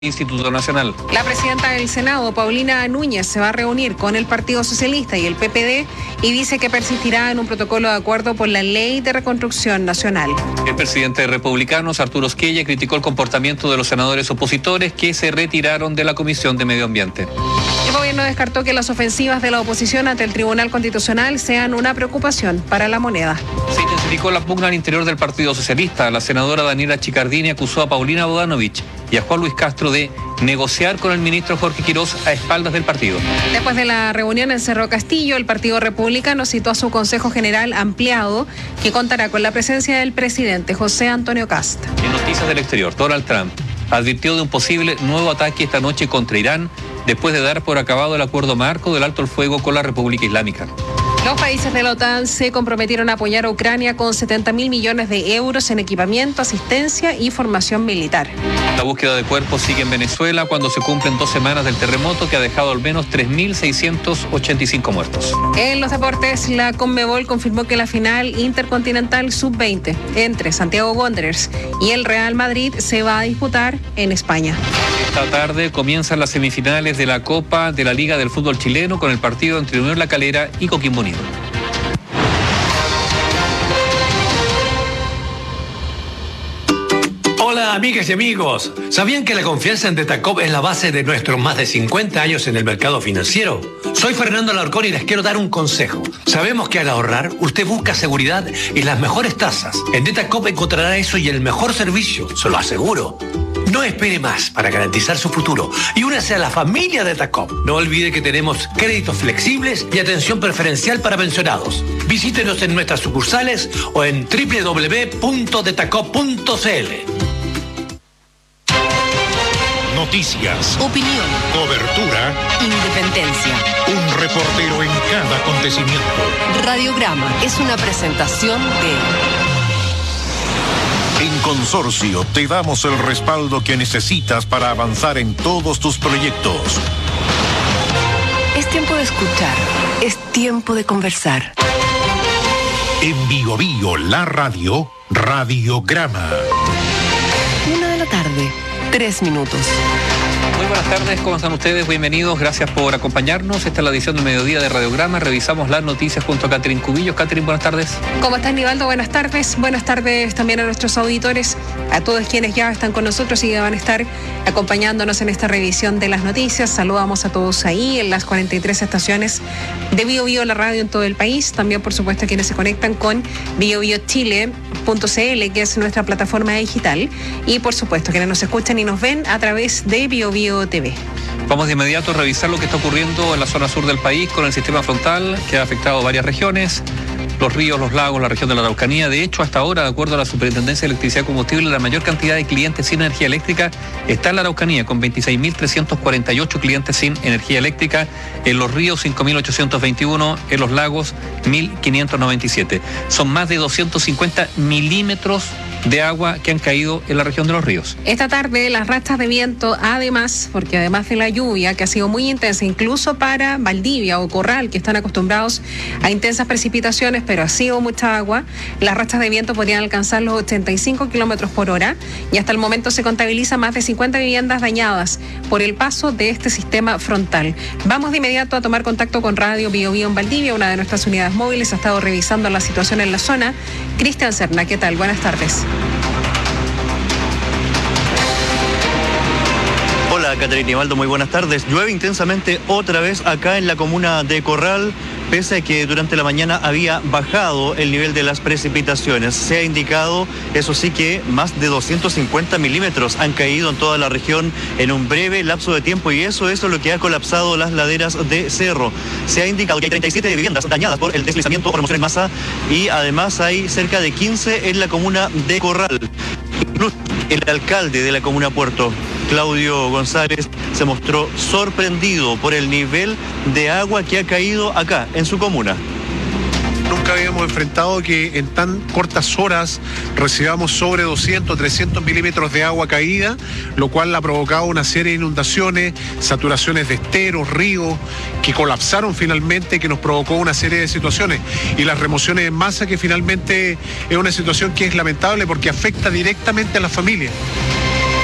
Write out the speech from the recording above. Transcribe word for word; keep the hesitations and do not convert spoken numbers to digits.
Instituto Nacional. La presidenta del Senado, Paulina Núñez, se va a reunir con el Partido Socialista y el P P D y dice que persistirá en un protocolo de acuerdo por la Ley de Reconstrucción Nacional. El presidente de Republicanos, Arturo Esquella, criticó el comportamiento de los senadores opositores que se retiraron de la Comisión de Medio Ambiente. El gobierno descartó que las ofensivas de la oposición ante el Tribunal Constitucional sean una preocupación para la moneda. Se intensificó la pugna al interior del Partido Socialista. La senadora Daniela Chicardini acusó a Paulina Bodanovich y a Juan Luis Castro de negociar con el ministro Jorge Quirós a espaldas del partido. Después de la reunión en Cerro Castillo, el Partido Republicano citó a su Consejo General ampliado que contará con la presencia del presidente José Antonio Kast. En noticias del exterior, Donald Trump advirtió de un posible nuevo ataque esta noche contra Irán después de dar por acabado el acuerdo marco del alto el fuego con la República Islámica. Los países de la OTAN se comprometieron a apoyar a Ucrania con setenta mil millones de euros en equipamiento, asistencia y formación militar. La búsqueda de cuerpos sigue en Venezuela cuando se cumplen dos semanas del terremoto que ha dejado al menos tres mil seiscientos ochenta y cinco muertos. En los deportes, la Conmebol confirmó que la final intercontinental sub veinte entre Santiago Wanderers y el Real Madrid se va a disputar en España. Esta tarde comienzan las semifinales de la Copa de la Liga del Fútbol Chileno con el partido entre Unión La Calera y Coquimbo Unido. Hola amigas y amigos, ¿sabían que la confianza en Detacop es la base de nuestros más de cincuenta años en el mercado financiero? Soy Fernando Alarcón y les quiero dar un consejo. Sabemos que al ahorrar usted busca seguridad y las mejores tasas. En Detacop encontrará eso y el mejor servicio, se lo aseguro. No espere más para garantizar su futuro y únase a la familia de Detacop. No olvide que tenemos créditos flexibles y atención preferencial para pensionados. Visítenos en nuestras sucursales o en doble u doble u doble u punto detacop punto c l. Noticias, opinión, cobertura, independencia. Un reportero en cada acontecimiento. Radiograma es una presentación de... En Consorcio te damos el respaldo que necesitas para avanzar en todos tus proyectos. Es tiempo de escuchar, es tiempo de conversar. En Bio Bio, la radio, Radiograma. Una de la tarde, tres minutos. Muy buenas tardes, ¿cómo están ustedes? Bienvenidos, gracias por acompañarnos. Esta es la edición del mediodía de Radiograma. Revisamos las noticias junto a Catherine Cubillos. Catherine, buenas tardes. ¿Cómo estás, Nivaldo? Buenas tardes. Buenas tardes también a nuestros auditores, a todos quienes ya están con nosotros y van a estar acompañándonos en esta revisión de las noticias. Saludamos a todos ahí en las cuarenta y tres estaciones de Bio Bio, la radio en todo el país. También, por supuesto, a quienes se conectan con bio bio chile punto c l, que es nuestra plataforma digital. Y, por supuesto, quienes nos escuchan y nos ven a través de Bio Bio T V. Vamos de inmediato a revisar lo que está ocurriendo en la zona sur del país con el sistema frontal que ha afectado varias regiones, los ríos, los lagos, la región de la Araucanía. De hecho, hasta ahora, de acuerdo a la Superintendencia de Electricidad y Combustible, la mayor cantidad de clientes sin energía eléctrica está en la Araucanía, con veintiséis mil trescientos cuarenta y ocho clientes sin energía eléctrica, en los ríos cinco mil ochocientos veintiuno, en los lagos mil quinientos noventa y siete. Son más de doscientos cincuenta milímetros de agua que han caído en la región de los ríos. Esta tarde las rachas de viento, además, porque además de la lluvia que ha sido muy intensa, incluso para Valdivia o Corral, que están acostumbrados a intensas precipitaciones, pero ha sido mucha agua, las rachas de viento podrían alcanzar los ochenta y cinco kilómetros por hora y hasta el momento se contabiliza más de cincuenta viviendas dañadas por el paso de este sistema frontal. Vamos de inmediato a tomar contacto con Radio Bio Bio en Valdivia, una de nuestras unidades móviles ha estado revisando la situación en la zona. Cristian Serna, ¿qué tal? Buenas tardes. Hola, Catherine Nivaldo, muy buenas tardes. Llueve intensamente otra vez acá en la comuna de Corral, pese a que durante la mañana había bajado el nivel de las precipitaciones. Se ha indicado, eso sí, que más de doscientos cincuenta milímetros han caído en toda la región en un breve lapso de tiempo y eso, eso es lo que ha colapsado las laderas de Cerro. Se ha indicado que hay treinta y siete viviendas dañadas por el deslizamiento o remoción en masa y además hay cerca de quince en la comuna de Corral. Incluso el alcalde de la comuna Puerto, Claudio González, se mostró sorprendido por el nivel de agua que ha caído acá, en su comuna. Nunca habíamos enfrentado que en tan cortas horas recibamos sobre doscientos, trescientos milímetros de agua caída, lo cual ha provocado una serie de inundaciones, saturaciones de esteros, ríos, que colapsaron finalmente, que nos provocó una serie de situaciones. Y las remociones en masa, que finalmente es una situación que es lamentable porque afecta directamente a las familias.